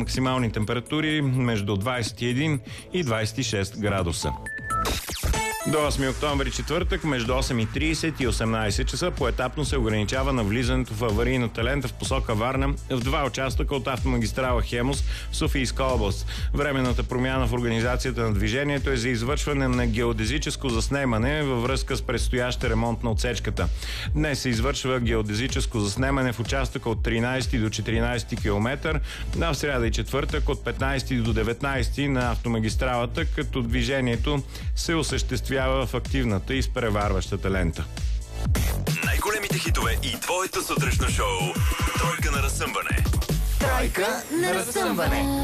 максимални температури между 21 и 26 градуса. До 8 октомври, четвъртък, между 8:30 и 18 часа поетапно се ограничава навлизането в аварийната лента в посока Варна в два участъка от автомагистрала Хемус в Софийска област. Временната промяна в организацията на движението е за извършване на геодезическо заснемане във връзка с предстоящ ремонт на отсечката. Днес се извършва геодезическо заснемане в участъка от 13 до 14 км, а в сряда и четвъртък от 15 до 19 на автомагистралата, като движението се осъществява в активната и изпреварващата лента. Най-големите хитове и твоето сутрешно шоу. Тройка на разсъмване. Тройка на разсъмване.